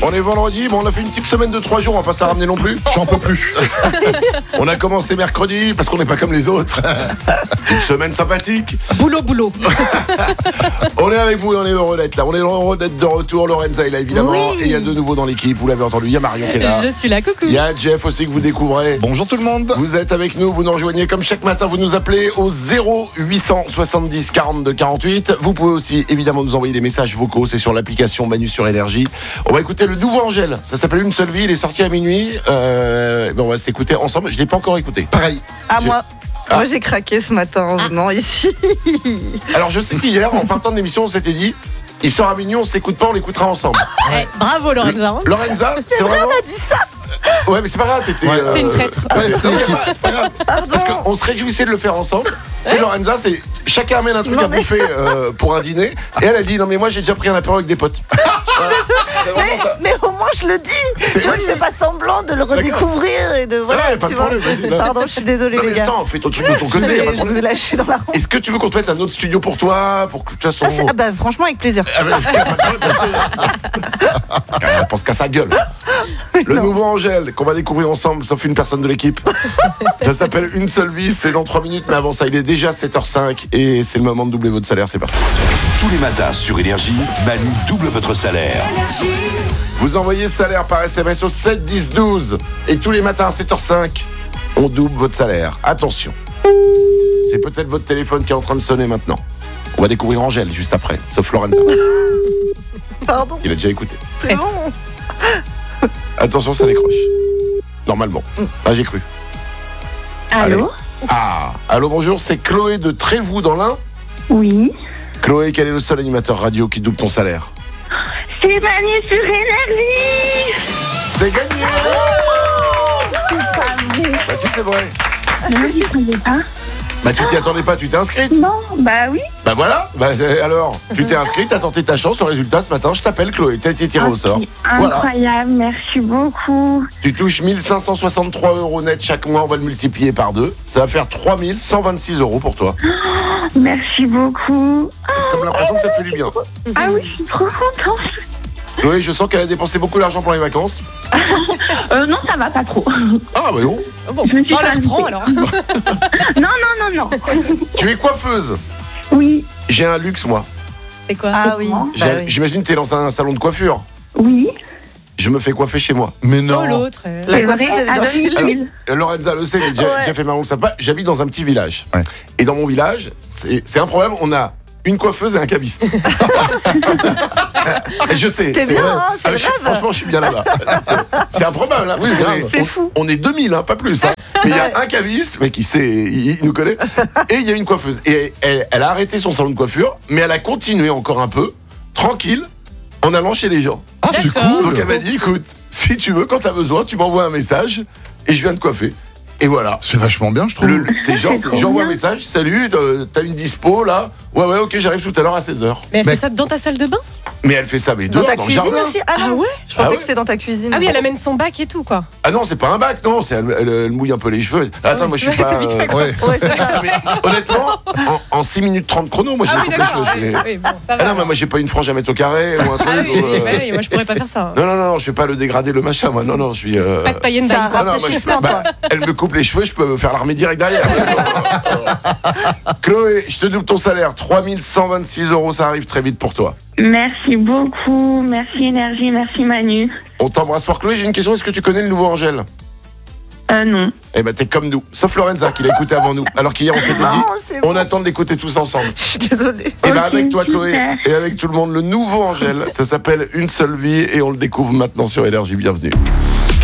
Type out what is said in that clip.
On est vendredi, bon on a fait une petite semaine de 3 jours, on va pas se la ramener non plus. J'en peux plus. On a commencé mercredi parce qu'on n'est pas comme les autres. Une semaine sympathique. Boulot. On est avec vous et on est heureux d'être là. On est heureux d'être de retour. Lorenza est là évidemment. Oui. Et il y a de nouveaux dans l'équipe, vous l'avez entendu. Il y a Marion qui est là. Je suis là, coucou. Il y a Jeff aussi que vous découvrez. Bonjour tout le monde. Vous êtes avec nous, vous nous rejoignez comme chaque matin, vous nous appelez au 0870 42 48. Vous pouvez aussi évidemment nous envoyer des messages vocaux, c'est sur l'application Manu sur Énergie. On va écouter le nouveau Angèle, ça s'appelle Une seule vie, il est sorti à minuit. On va s'écouter ensemble, je ne l'ai pas encore écouté. Pareil. Moi j'ai craqué ce matin en venant ici. Alors je sais qu'hier, en partant de l'émission, on s'était dit, il sort à minuit, on ne s'écoute pas, on l'écoutera ensemble. Bravo Lorenza. Lorenza, c'est vraiment... On a dit ça. Ouais mais c'est pas grave, T'es une traître. C'est pas grave. Parce qu'on se réjouissait de le faire ensemble. Tu sais Lorenza, c'est chacun amène un truc à bouffer pour un dîner. Et elle a dit non mais moi j'ai déjà pris un apéro avec des potes. Voilà. C'est vraiment ça. Mais au moins je le dis. Tu vois, je fais pas semblant de le redécouvrir et de voilà. Ouais, pas de tu vois. problème, vas-y, là. Pardon, je suis désolée Non, mais les gars. attends, fais ton truc de ton côté, y a pas de Je vous ai problème. lâché dans la honte. Est-ce que tu veux qu'on te mette un autre studio pour toi, pour que tu fasses ton... Franchement avec plaisir. Ah bah, bien sûr. Elle pense qu'à sa gueule. Le nouveau Angèle qu'on va découvrir ensemble, sauf une personne de l'équipe. Ça s'appelle Une seule vie, c'est dans 3 minutes, mais avant ça, il est déjà 7h05 et c'est le moment de doubler votre salaire, c'est parti. Tous les matins sur Énergie, Manu double votre salaire. Vous envoyez salaire par SMS au 7 10 12 et tous les matins à 7h05, on double votre salaire. Attention, c'est peut-être votre téléphone qui est en train de sonner maintenant. On va découvrir Angèle juste après, sauf Lorenza. Pardon, Il a déjà écouté. c'est bon. Attention, ça décroche. Normalement. Ah, j'ai cru. Allô? Ah, allô, bonjour, c'est Chloé de Trévoux dans l'Ain. Oui. Chloé, quel est le seul animateur radio qui double ton salaire? C'est Manu sur Énergie. C'est gagné. C'est pas vrai. Bah si, c'est vrai. Non, je ne savais pas. Bah tu t'y attendais pas, tu t'es inscrite? Non, bah oui. Bah voilà, alors, tu t'es inscrite, t'as tenté ta chance, le résultat ce matin, je t'appelle Chloé, t'as été tirée au sort. Voilà, Incroyable, merci beaucoup. tu touches 1563 € net chaque mois, on va le multiplier par 2. Ça va faire 3126 € pour toi. Merci beaucoup. Comme l'impression que ça te fait du bien. Ah oui, je suis trop contente. Chloé, je sens qu'elle a dépensé beaucoup d'argent pour les vacances. Non, ça va pas trop. Ah bah non. Bon, Je me suis on fait la reprend inviter. alors. Non. Tu es coiffeuse. Oui, J'ai un luxe moi. C'est quoi? Ah oui. J'imagine que t'es dans un salon de coiffure. oui. Je me fais coiffer chez moi. Mais non. Oh l'autre. La C'est coiffeuse, vrai, elle est à dans- domicile. Lorenza le sait, j'ai déjà fait ma langue sympa. J'habite dans un petit village. Ouais. Et dans mon village, c'est un problème, on a une coiffeuse et un caviste. Et je sais. T'es bien, vrai. hein, c'est le rêve. Franchement, je suis bien là-bas. C'est improbable. Hein, parce Oui, qu'on grave. est- C'est on- fou. On est 2000, hein, pas plus. Hein. Mais il y a un caviste, mais qui sait, il nous connaît. Et il y a une coiffeuse. Et elle a arrêté son salon de coiffure, mais elle a continué encore un peu, tranquille, en allant chez les gens. Ah, c'est D'accord. cool. Donc elle m'a dit, écoute, si tu veux, quand t'as besoin, tu m'envoies un message et je viens te coiffer. Et voilà. C'est vachement bien, je trouve. C'est genre, trop j'envoie un bien. message, salut, t'as une dispo là? Ouais, ok, j'arrive tout à l'heure à 16h. Mais elle Mais- fait ça dans ta salle de bain? Mais elle fait ça, mais Dans dehors, ta dans le cuisine jardin. aussi. Ah Ah non. ouais? Je pensais Ah ouais. que c'était dans ta cuisine. Ah oui, elle amène son bac et tout quoi. Ah non, c'est pas un bac, non, elle mouille un peu les cheveux. Attends, moi je suis Ouais, pas. c'est vite fait, quoi. Ouais. Ouais, c'est ça. Mais honnêtement, en 6 minutes 30 chrono, moi je Ah me oui, coupe les d'accord. cheveux. je fais- Oui, bon, ça Ah va. non, mais moi j'ai pas une frange à mettre au carré ou un truc. Ah oui, ou, oui, moi je pourrais pas faire ça. Non, je fais pas le dégradé, le machin, moi. Non, je suis. Pas de tie and C'est un dye, quoi. Ah non, moi, rafraîchissement, toi. elle me coupe les cheveux, je peux faire l'armée direct derrière. Chloé, je te double ton salaire, 3126 €, ça arrive très vite pour toi. Merci beaucoup. Merci Énergie, merci Manu. On t'embrasse fort. Chloé, j'ai une question, est-ce que tu connais le nouveau Angèle? Non. Eh ben t'es comme nous, sauf Lorenza qui l'a écouté avant nous. Alors qu'hier on s'était Non, dit, c'est on bon. attend de l'écouter tous ensemble. Je suis désolée. Et ben Ok, avec toi Chloé super. et avec tout le monde, le nouveau Angèle, ça s'appelle Une seule vie et on le découvre maintenant sur Énergie, bienvenue.